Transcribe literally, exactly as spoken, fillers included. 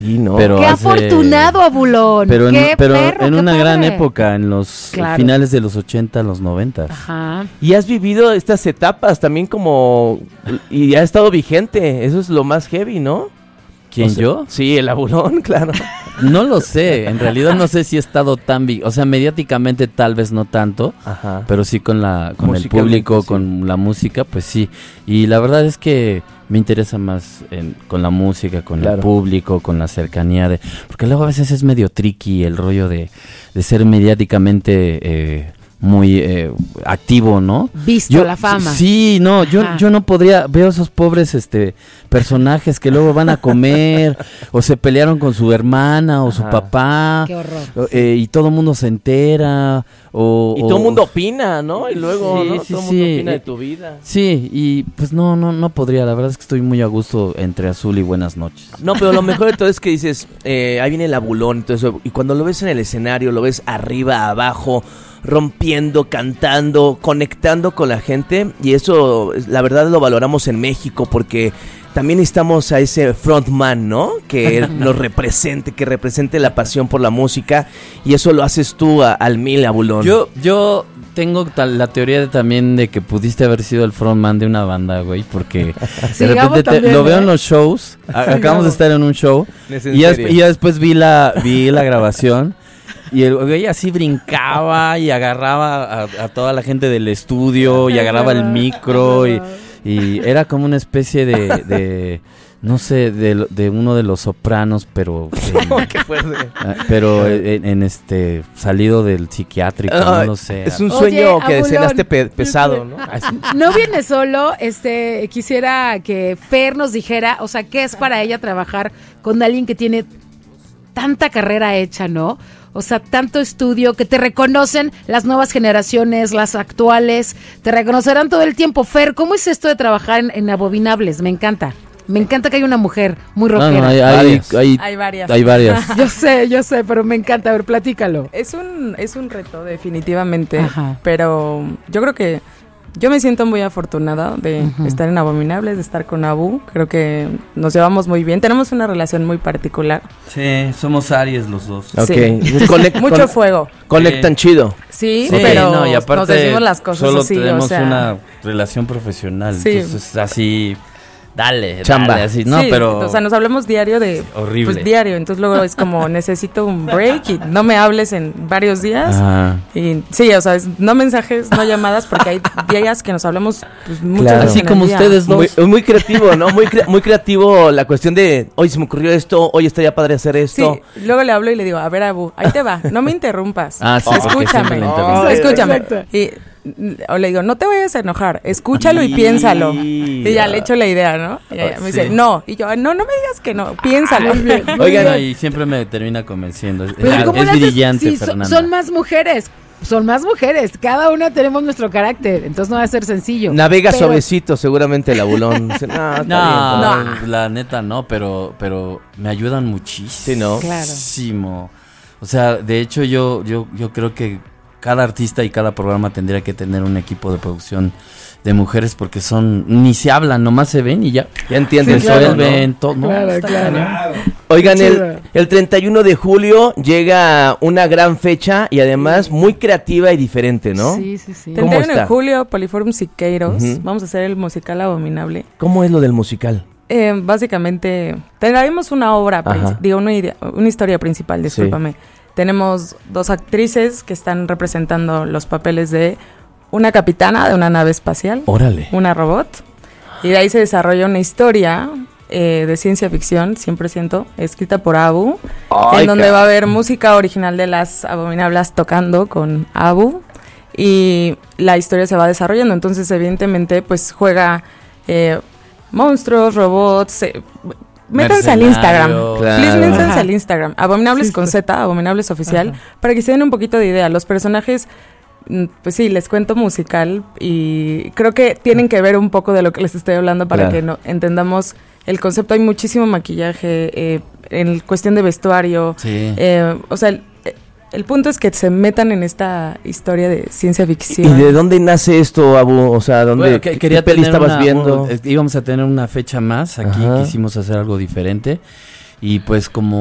Sí, no. Pero ¡Qué hace, afortunado, Abulón! Pero en, ¡Qué pero perro, en qué una padre! gran época, en los Claro. finales de los ochenta, los noventa. Ajá. Y has vivido estas etapas también como... Y ha estado vigente. Eso es lo más heavy, ¿no? ¿Quién, O sea, yo? Sí, el Abulón, claro. No lo sé, en realidad no sé si he estado tan... vi- O sea, mediáticamente tal vez no tanto, Ajá. pero sí con la con el Musicalmente, público, sí. con la música, pues sí. Y la verdad es que me interesa más en- con la música, con Claro. el público, con la cercanía de... Porque luego a veces es medio tricky el rollo de, de ser mediáticamente eh, muy eh, activo, ¿no? Visto la fama. Sí, no, yo, Ajá. yo no podría... Veo esos pobres este personajes que luego van a comer o se pelearon con su hermana o su Ajá. papá. ¡Qué horror! o- eh, y todo el mundo se entera o... Y o- todo el mundo opina, ¿no? Y luego, Sí, ¿no? sí, todo el mundo sí. opina de Eh, tu vida. Sí, y pues no, no, no podría. La verdad es que estoy muy a gusto entre Azul y Buenas noches. No, pero lo mejor de todo es que dices, eh, ahí viene el Abulón, entonces, y cuando lo ves en el escenario, lo ves arriba, abajo, rompiendo, cantando, conectando con la gente, y eso, la verdad, lo valoramos en México, porque también necesitamos a ese frontman, ¿no? Que nos represente, que represente la pasión por la música, y eso lo haces tú a- al mil, Abulón. Yo, yo tengo tal- la teoría de, también de que pudiste haber sido el frontman de una banda, güey, porque de Sigamos repente te- también, lo veo ¿eh? en los shows. a- Acabamos de estar en un show ¿Es en y ya, serio? y ya después vi la, vi la grabación. Y el güey así brincaba y agarraba a, a toda la gente del estudio y agarraba el micro y, y era como una especie de, de no sé, de, de uno de los Sopranos, pero en, Qué fuerte. ah, pero en, en este salido del psiquiátrico, no Ay, lo sé. Es un Oye, sueño que Abulón, cenaste pe- pesado, ¿no? No viene solo, este, quisiera que Fer nos dijera, o sea, ¿qué es para ella trabajar con alguien que tiene tanta carrera hecha, ¿no? O sea, tanto estudio, que te reconocen las nuevas generaciones, las actuales, te reconocerán todo el tiempo. Fer, ¿cómo es esto de trabajar en, en Abominables? Me encanta. Me encanta que hay una mujer muy No, rockera. no, hay, hay, Varias. hay, Hay varias. hay varias. Yo sé, yo sé, pero me encanta. A ver, platícalo. Es un, es un reto, definitivamente. Ajá. Pero yo creo que yo me siento muy afortunada de Ujú. estar en Abominables, de estar con Abu. Creo que nos llevamos muy bien. Tenemos una relación muy particular. Sí, somos Aries los dos. Ok. Sí. Conec- Mucho con- fuego. Conectan chido. Sí, Sí, pero no, y aparte nos decimos las cosas solo así. tenemos o sea, una relación profesional, Sí. entonces así, dale, Chamba. dale, así, no, sí, pero o sea, nos hablamos diario de... horrible. Pues diario, entonces luego es como necesito un break y no me hables en varios días. Ajá. Y sí, o sea, es- no mensajes, no llamadas, porque hay días que nos hablamos pues, muchas Claro. veces Así en el como día. ustedes dos. Muy, muy creativo, ¿no? Muy, cre- muy creativo la cuestión de, oye, se me ocurrió esto, oye, estaría padre hacer esto. Sí, luego le hablo y le digo, a ver, Abu, ahí te va, no me interrumpas. Ah, sí, porque siempre escúchame, le interrumpo. escúchame. Exacto. Y mm, o le digo, no te vayas a enojar, escúchalo y piénsalo. Y ya le echo la idea, ¿no? Y ella me dice, Sí. no. Y yo, no, no me digas que no, piénsalo. Oigan, No, y siempre me termina convenciendo. Es, Pero es- ¿cómo es le haces? brillante, Sí, son- Fernanda. son más mujeres. Son más mujeres. Cada una tenemos nuestro carácter. Entonces no va a ser sencillo. Navega Pero- suavecito, seguramente el Abulón. Dice, "No, está No, bien, No. la neta no, pero pero me ayudan muchísimo. Sí, ¿no? Claro. Muchísimo. O sea, de hecho yo yo yo creo que cada artista y cada programa tendría que tener un equipo de producción de mujeres porque son ni se hablan, nomás se ven y ya. Ya entiendes, Sí, claro, Resuelven todo, ¿no? Claro, Está claro. cañón. Oigan, Qué el, chido. el treinta y uno de julio llega una gran fecha y además muy creativa y diferente, ¿no? Sí, sí, sí. ¿Cómo treinta y uno está? de julio, Poliforum Siqueiros. Ujú. Vamos a hacer el musical Abominable. ¿Cómo es lo del musical? Eh, básicamente, traemos una obra, Ajá. princi- digo, una, idea- una historia principal, discúlpame. Tenemos dos actrices que están representando los papeles de una capitana de una nave espacial, Órale. una robot, y de ahí se desarrolla una historia eh, de ciencia ficción, cien por ciento, escrita por Abu, Ay, en donde ca- va a haber música original de las Abominables tocando con Abu, y la historia se va desarrollando, entonces evidentemente pues juega eh, monstruos, robots, eh, métanse al Instagram, Mercenarios. Claro. please métanse Ajá. al Instagram, Abominables Sí, con sí. Z, Abominables oficial, Ajá. para que se den un poquito de idea, los personajes... Mm, Pues sí, les cuento musical y creo que tienen que ver un poco de lo que les estoy hablando para Claro. que no, entendamos el concepto. Hay muchísimo maquillaje, eh, en cuestión de vestuario. Sí. eh, o sea, el, el punto es que se metan en esta historia de ciencia ¿Y ficción. de dónde nace esto, Abu? O sea, ¿dónde, Bueno, que- qué, quería qué peli tener estabas una- viendo? un- eh, íbamos a tener una fecha más aquí, Ajá. quisimos hacer algo diferente. Y pues como